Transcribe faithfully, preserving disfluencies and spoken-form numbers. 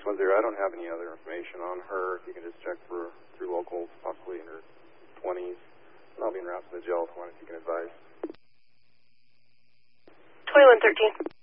one zero, I don't have any other information on her. If you can just check for through locals, possibly in her twenties. I'll be en route to the jail if you can advise. twenty-one thirteen.